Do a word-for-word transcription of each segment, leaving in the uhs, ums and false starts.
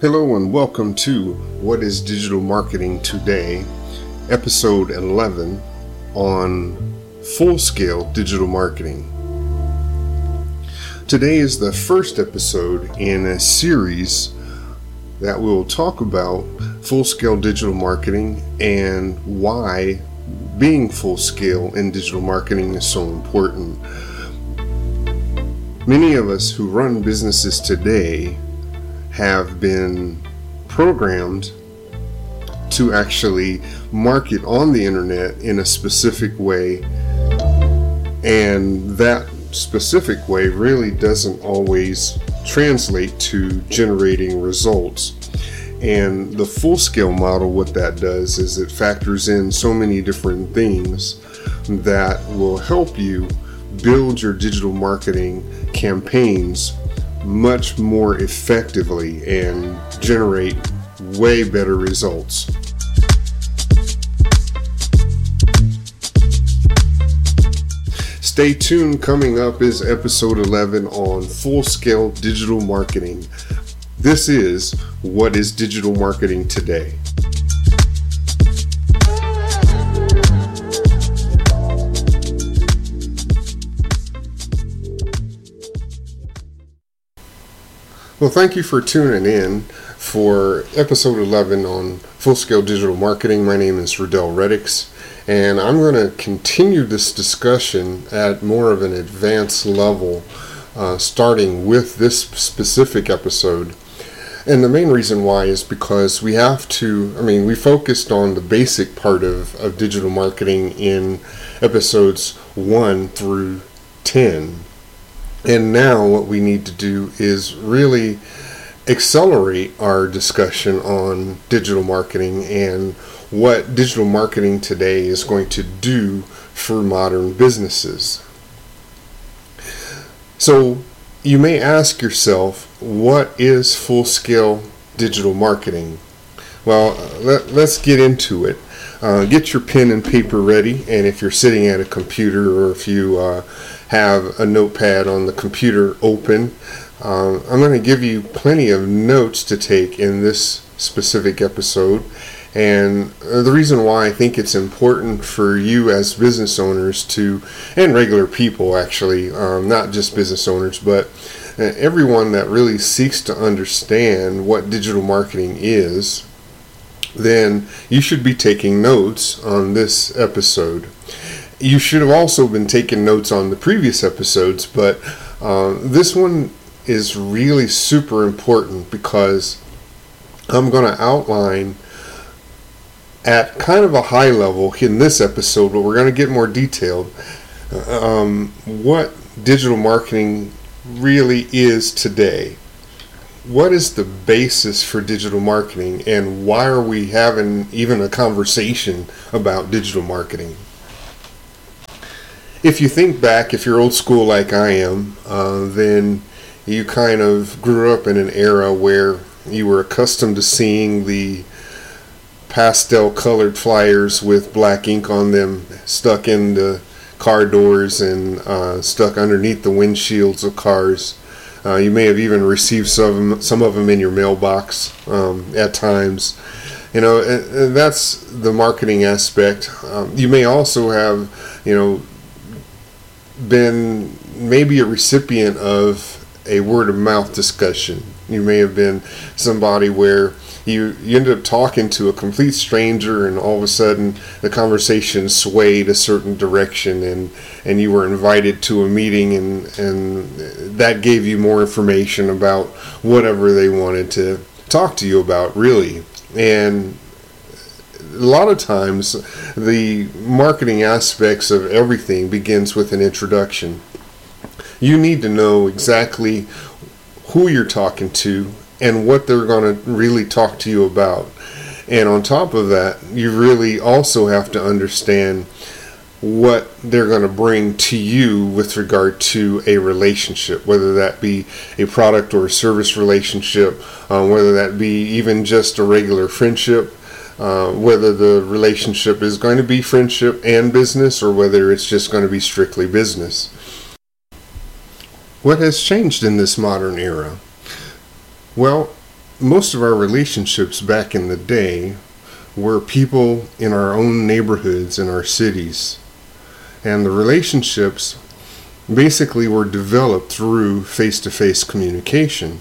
Hello and welcome to What is Digital Marketing Today, episode eleven on full-scale digital marketing. Today is the first episode in a series that will talk about full-scale digital marketing and why being full-scale in digital marketing is so important. Many of us who run businesses today have been programmed to actually market on the internet in a specific way, and that specific way really doesn't always translate to generating results. And the full-scale model, what that does is it factors in so many different things that will help you build your digital marketing campaigns much more effectively and generate way better results. Stay tuned. Coming up is episode eleven on full-scale digital marketing. This is What is Digital Marketing Today? Well, thank you for tuning in for episode eleven on full-scale digital marketing. My name is Riddell Reddix, and I'm going to continue this discussion at more of an advanced level, uh, starting with this specific episode. And the main reason why is because we have to, I mean, we focused on the basic part of, of digital marketing in episodes one through ten. And now what we need to do is really accelerate our discussion on digital marketing and what digital marketing today is going to do for modern businesses. So you may ask yourself, what is full-scale digital marketing? Well, let, let's get into it. Uh, get your pen and paper ready, and if you're sitting at a computer or if you uh, have a notepad on the computer open, uh, I'm going to give you plenty of notes to take in this specific episode. And the reason why I think it's important for you as business owners to, and regular people actually, um, not just business owners, but everyone that really seeks to understand what digital marketing is, then you should be taking notes on this episode. You should have also been taking notes on the previous episodes, but uh, this one is really super important because I'm going to outline at kind of a high level in this episode, but we're going to get more detailed, um, what digital marketing really is today. What is the basis for digital marketing, and why are we having even a conversation about digital marketing? If you think back, if you're old school like I am, uh, then you kind of grew up in an era where you were accustomed to seeing the pastel colored flyers with black ink on them stuck in the car doors and uh, stuck underneath the windshields of cars. Uh, you may have even received some some of them in your mailbox um, at times. You know, and, and that's the marketing aspect. Um, you may also have, you know, been maybe a recipient of a word of mouth discussion. You may have been somebody where you, you ended up talking to a complete stranger, and all of a sudden the conversation swayed a certain direction, and, and you were invited to a meeting, and, and that gave you more information about whatever they wanted to talk to you about, really. And a lot of times the marketing aspects of everything begins with an introduction. You need to know exactly who you're talking to and what they're going to really talk to you about. And on top of that, you really also have to understand what they're going to bring to you with regard to a relationship, whether that be a product or a service relationship, uh, whether that be even just a regular friendship, uh, whether the relationship is going to be friendship and business, or whether it's just going to be strictly business. What has changed in this modern era? Well, most of our relationships back in the day were people in our own neighborhoods, in our cities. And the relationships basically were developed through face-to-face communication.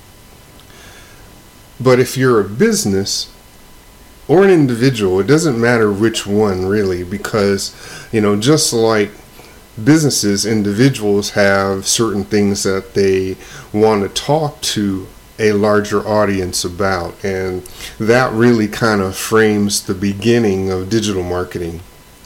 But if you're a business or an individual, it doesn't matter which one really, because, you know, just like businesses, individuals have certain things that they want to talk to a larger audience about, and that really kind of frames the beginning of digital marketing.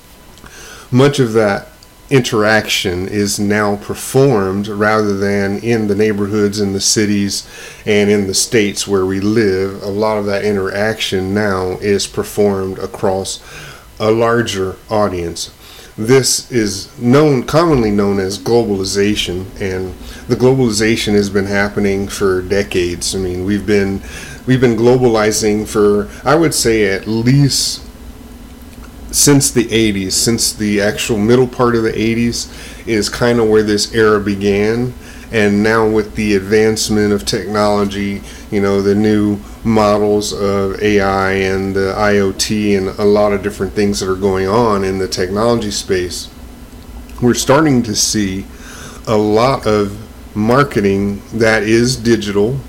Much of that interaction is now performed rather than in the neighborhoods, in the cities, and in the states where we live. A lot of that interaction now is performed across a larger audience. This is known, commonly known as globalization, and the globalization has been happening for decades. I mean, we've been we've been globalizing for, I would say, at least since the eighties, since the actual middle part of the eighties is kind of where this era began. And now with the advancement of technology, you know, the new models of A I and the I O T and a lot of different things that are going on in the technology space, we're starting to see a lot of marketing that is digital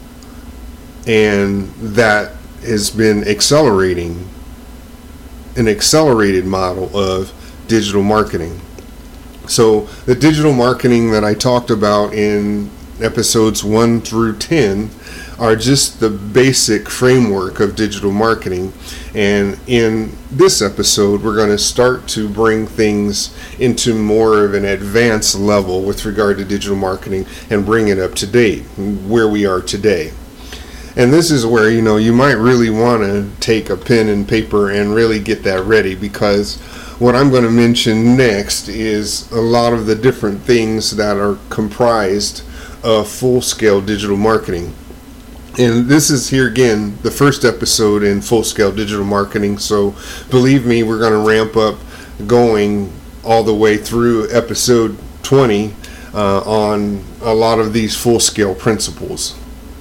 and that has been accelerating, an accelerated model of digital marketing. So the digital marketing that I talked about in episodes one through ten are just the basic framework of digital marketing. And in this episode, we're going to start to bring things into more of an advanced level with regard to digital marketing and bring it up to date where we are today. And this is where, you know, you might really want to take a pen and paper and really get that ready, because what I'm going to mention next is a lot of the different things that are comprised of full-scale digital marketing. And this is, here again, the first episode in full-scale digital marketing, so believe me, we're going to ramp up going all the way through episode twenty uh, on a lot of these full-scale principles.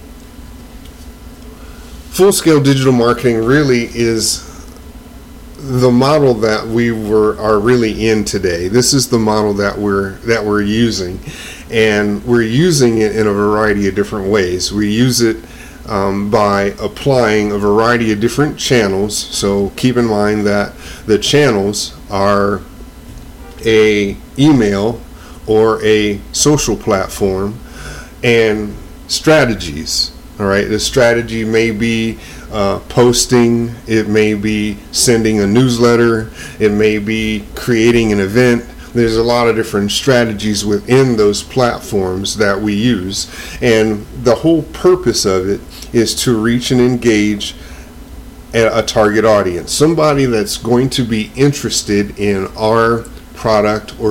Full-scale digital marketing really is the model that we were are really in today. This is the model that we're that we're using, and we're using it in a variety of different ways. We use it um, by applying a variety of different channels. So keep in mind that the channels are a email or a social platform and strategies. All right, the strategy may be uh, posting, it may be sending a newsletter, it may be creating an event. There's a lot of different strategies within those platforms that we use, and the whole purpose of it is to reach and engage a target audience, somebody that's going to be interested in our product or